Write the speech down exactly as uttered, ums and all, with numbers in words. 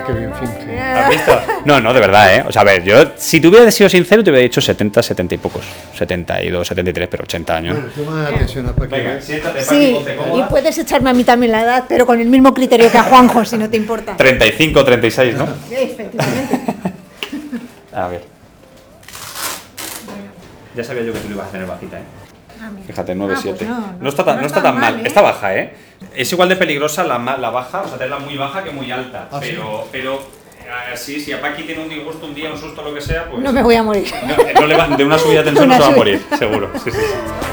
qué bien finge. ¿Has visto? No, no, de verdad, ¿eh? O sea, a ver, yo, si te hubiera sido sincero, te hubiera dicho setenta, setenta y pocos. setenta y dos, setenta y tres, pero ochenta años. Bueno, toma atención a Paqui. Venga, siéntate, Paqui, Sí, ponte y cómoda. puedes echarme a mí también la edad, pero con el mismo criterio que a Juanjo, si no te importa. treinta y cinco, treinta y seis, ¿no? Efectivamente. A ver. Ya sabía yo que tú lo ibas a tener bajita, ¿eh? Ah, mira. Fíjate, nueve Ah, siete. pues no, no, no, está tan, no no está está tan mal, mal, ¿eh? está baja, ¿eh? Es igual de peligrosa la, ma- la baja, o sea, tenerla muy baja que muy alta. ¿Ah, pero, sí? pero así, si a Paqui tiene un disgusto un día, un susto, lo que sea, pues. No me voy a morir. No, no le va- de una subida de tensión Una no se va a subida. morir, seguro. Sí, sí, sí.